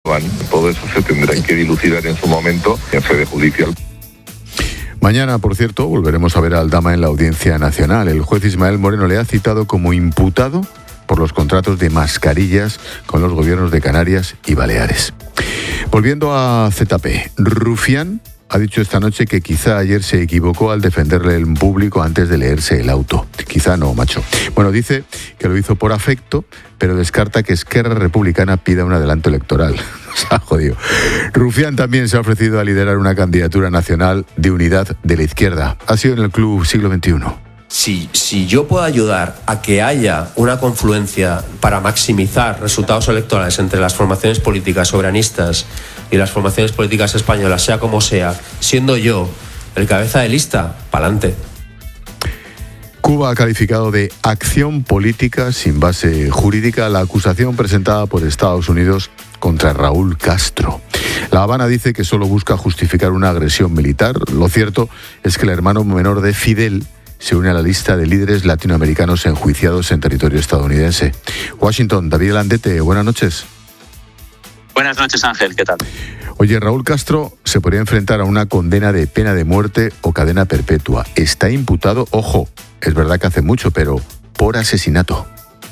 Erdogan. Todo eso se tendrá que dilucidar en su momento en sede judicial. Mañana, por cierto, volveremos a ver a Aldama en la Audiencia Nacional. El juez Ismael Moreno le ha citado como imputado por los contratos de mascarillas con los gobiernos de Canarias y Baleares. Volviendo a ZP, Rufián ha dicho esta noche que quizá ayer se equivocó al defenderle en público antes de leerse el auto. Quizá no, macho. Bueno, dice que lo hizo por afecto, pero descarta que Esquerra Republicana pida un adelanto electoral. Se ha jodido. Rufián también se ha ofrecido a liderar una candidatura nacional de unidad de la izquierda. Ha sido en el Club Siglo XXI. Si yo puedo ayudar a que haya una confluencia para maximizar resultados electorales entre las formaciones políticas soberanistas y las formaciones políticas españolas, sea como sea, siendo yo el cabeza de lista, pa'lante. Cuba ha calificado de acción política sin base jurídica la acusación presentada por Estados Unidos contra Raúl Castro. La Habana dice que solo busca justificar una agresión militar. Lo cierto es que el hermano menor de Fidel se une a la lista de líderes latinoamericanos enjuiciados en territorio estadounidense. Washington, David Landete, buenas noches. Buenas noches, Ángel, ¿qué tal? Oye, Raúl Castro se podría enfrentar a una condena de pena de muerte o cadena perpetua. Está imputado, ojo, es verdad que hace mucho, pero por asesinato.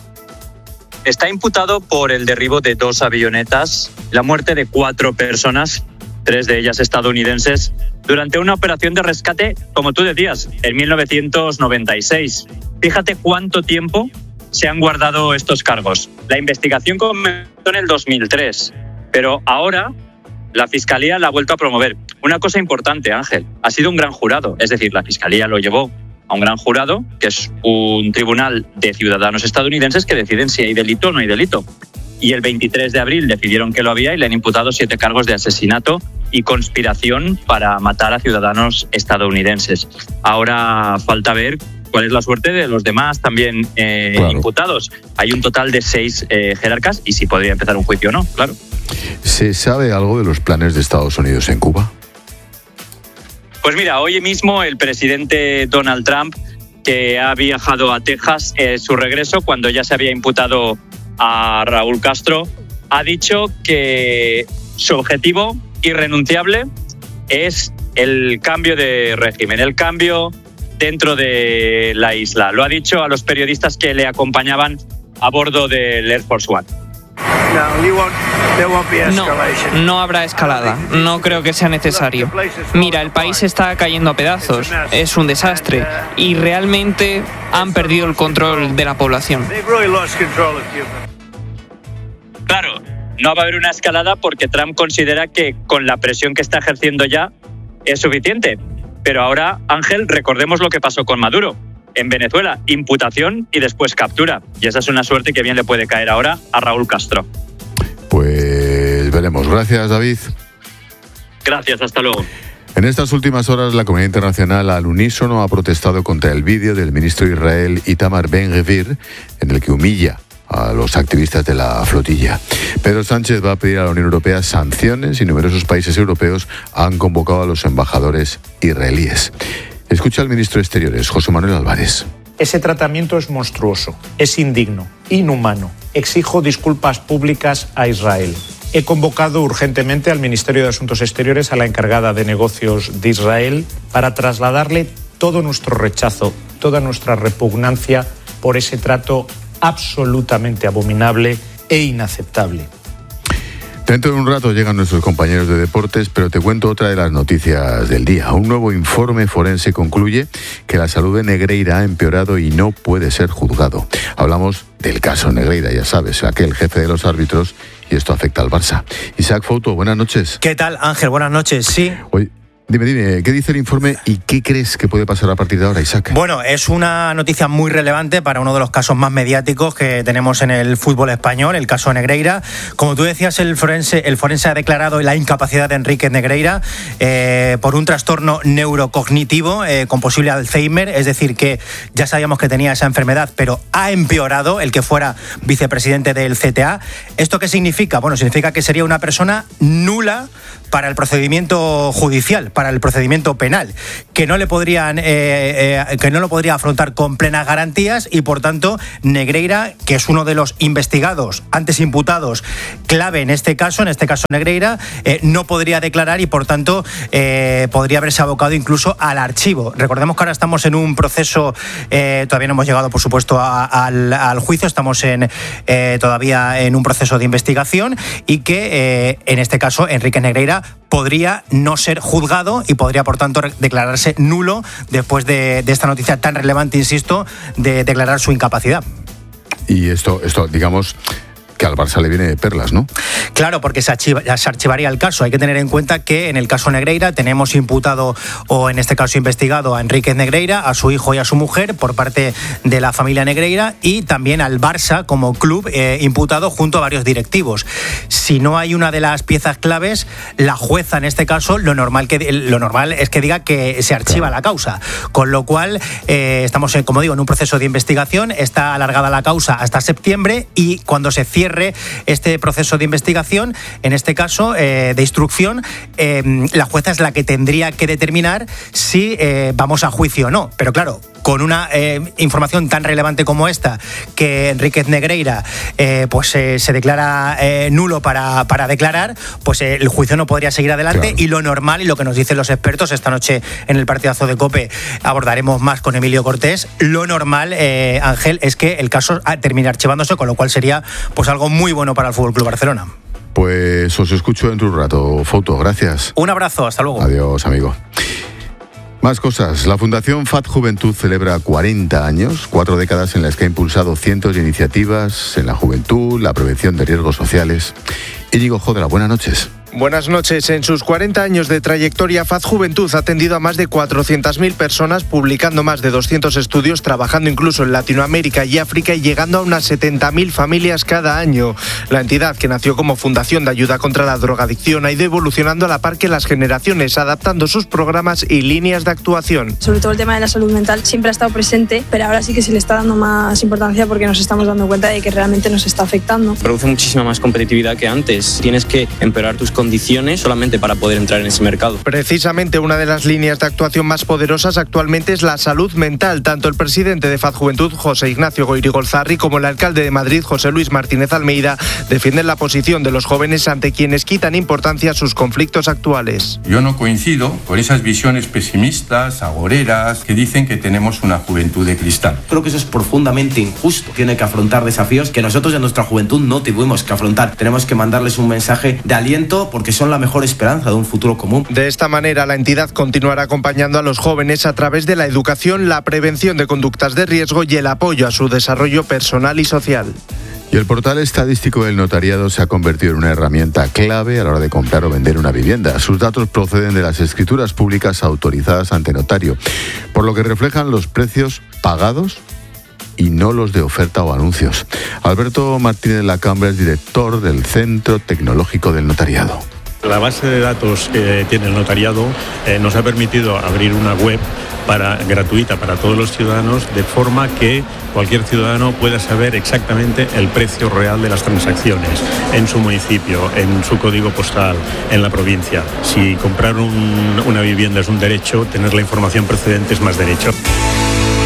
Está imputado por el derribo de 2 avionetas, la muerte de 4 personas, 3 de ellas estadounidenses, durante una operación de rescate, como tú decías, en 1996. Fíjate cuánto tiempo se han guardado estos cargos. La investigación comenzó en el 2003, pero ahora la Fiscalía la ha vuelto a promover. Una cosa importante, Ángel, ha sido un gran jurado, es decir, la Fiscalía lo llevó a un gran jurado, que es un tribunal de ciudadanos estadounidenses que deciden si hay delito o no hay delito. Y el 23 de abril decidieron que lo había y le han imputado 7 cargos de asesinato y conspiración para matar a ciudadanos estadounidenses. Ahora falta ver cuál es la suerte de los demás también imputados. Hay un total de 6 jerarcas y si podría empezar un juicio o no, claro. ¿Se sabe algo de los planes de Estados Unidos en Cuba? Pues mira, hoy mismo el presidente Donald Trump, que ha viajado a Texas, su regreso, cuando ya se había imputado a Raúl Castro, ha dicho que su objetivo irrenunciable es el cambio de régimen, el cambio dentro de la isla. Lo ha dicho a los periodistas que le acompañaban a bordo del Air Force One. No habrá escalada. No creo que sea necesario. Mira, el país está cayendo a pedazos. Es un desastre. Y realmente han perdido el control de la población. Claro, no va a haber una escalada porque Trump considera que con la presión que está ejerciendo ya es suficiente. Pero ahora, Ángel, recordemos lo que pasó con Maduro en Venezuela. Imputación y después captura. Y esa es una suerte que bien le puede caer ahora a Raúl Castro. Pues veremos. Gracias, David. Gracias, hasta luego. En estas últimas horas, la comunidad internacional al unísono ha protestado contra el vídeo del ministro de Israel Itamar Ben-Gvir, en el que humilla a los activistas de la flotilla. Pedro Sánchez va a pedir a la Unión Europea sanciones y numerosos países europeos han convocado a los embajadores israelíes. Escucha al ministro de Exteriores, José Manuel Álvarez. Ese tratamiento es monstruoso, es indigno, inhumano. Exijo disculpas públicas a Israel. He convocado urgentemente al Ministerio de Asuntos Exteriores, a la encargada de negocios de Israel, para trasladarle todo nuestro rechazo, toda nuestra repugnancia por ese trato absolutamente abominable e inaceptable. Dentro de un rato llegan nuestros compañeros de deportes, pero te cuento otra de las noticias del día. Un nuevo informe forense concluye que la salud de Negreira ha empeorado y no puede ser juzgado. Hablamos del caso Negreira, ya sabes, aquel jefe de los árbitros, y esto afecta al Barça. Isaac Fouto, buenas noches. ¿Qué tal, Ángel? Buenas noches, sí. Oye, dime, ¿qué dice el informe y qué crees que puede pasar a partir de ahora, Isaac? Bueno, es una noticia muy relevante para uno de los casos más mediáticos que tenemos en el fútbol español, el caso Negreira. Como tú decías, el forense ha declarado la incapacidad de Enrique Negreira por un trastorno neurocognitivo con posible Alzheimer, es decir, que ya sabíamos que tenía esa enfermedad, pero ha empeorado el que fuera vicepresidente del CTA. ¿Esto qué significa? Bueno, significa que sería una persona nula para el procedimiento judicial, para el procedimiento penal, que no lo podría afrontar con plenas garantías y, por tanto, Negreira, que es uno de los investigados, antes imputados, clave en este caso Negreira, no podría declarar y, por tanto, podría haberse abocado incluso al archivo. Recordemos que ahora estamos en un proceso, todavía no hemos llegado, por supuesto, al juicio, estamos todavía en un proceso de investigación y que, en este caso, Enríquez Negreira podría no ser juzgado y podría, por tanto, declararse nulo después de esta noticia tan relevante, insisto, de declarar su incapacidad. Y esto, digamos, que al Barça le viene de perlas, ¿no? Claro, porque se archivaría el caso. Hay que tener en cuenta que en el caso Negreira tenemos imputado, o en este caso investigado, a Enríquez Negreira, a su hijo y a su mujer por parte de la familia Negreira, y también al Barça como club imputado junto a varios directivos. Si no hay una de las piezas claves, la jueza en este caso lo normal es que diga que se archiva la causa. Con lo cual estamos, como digo, en un proceso de investigación. Está alargada la causa hasta septiembre y cuando se cierre este proceso de investigación, en este caso de instrucción, la jueza es la que tendría que determinar si vamos a juicio o no. Pero claro, con una información tan relevante como esta, que Enríquez Negreira se declara nulo para declarar, pues el juicio no podría seguir adelante. Claro. Y lo normal, y lo que nos dicen los expertos, esta noche en el partidazo de COPE abordaremos más con Emilio Cortés, lo normal, Ángel, es que el caso termine archivándose, con lo cual sería pues algo muy bueno para el FC Barcelona. Pues os escucho dentro de un rato, Fouto, gracias. Un abrazo, hasta luego. Adiós, amigo. Más cosas. La Fundación FAD Juventud celebra 40 años, 4 décadas en las que ha impulsado cientos de iniciativas en la juventud, la prevención de riesgos sociales. Íñigo Jodra, buenas noches. Buenas noches. En sus 40 años de trayectoria, FAD Juventud ha atendido a más de 400.000 personas, publicando más de 200 estudios, trabajando incluso en Latinoamérica y África y llegando a unas 70.000 familias cada año. La entidad, que nació como fundación de ayuda contra la drogadicción, ha ido evolucionando a la par que las generaciones, adaptando sus programas y líneas de actuación. Sobre todo el tema de la salud mental siempre ha estado presente, pero ahora sí que se le está dando más importancia porque nos estamos dando cuenta de que realmente nos está afectando. Produce muchísima más competitividad que antes. Tienes que empeorar tus condiciones solamente para poder entrar en ese mercado. Precisamente una de las líneas de actuación más poderosas actualmente es la salud mental. Tanto el presidente de FAD Juventud, José Ignacio Goirigolzarri, como el alcalde de Madrid, José Luis Martínez Almeida, defienden la posición de los jóvenes ante quienes quitan importancia a sus conflictos actuales. Yo no coincido con esas visiones pesimistas, agoreras, que dicen que tenemos una juventud de cristal. Creo que eso es profundamente injusto. Tiene que afrontar desafíos que nosotros en nuestra juventud no tuvimos que afrontar. Tenemos que mandarles un mensaje de aliento porque son la mejor esperanza de un futuro común. De esta manera, la entidad continuará acompañando a los jóvenes a través de la educación, la prevención de conductas de riesgo y el apoyo a su desarrollo personal y social. Y el portal estadístico del notariado se ha convertido en una herramienta clave a la hora de comprar o vender una vivienda. Sus datos proceden de las escrituras públicas autorizadas ante notario, por lo que reflejan los precios pagados y no los de oferta o anuncios. Alberto Martínez Lacambra es director del Centro Tecnológico del Notariado. La base de datos que tiene el notariado nos ha permitido abrir una web gratuita para todos los ciudadanos, de forma que cualquier ciudadano pueda saber exactamente el precio real de las transacciones en su municipio, en su código postal, en la provincia. Si comprar una vivienda es un derecho, tener la información precedente es más derecho.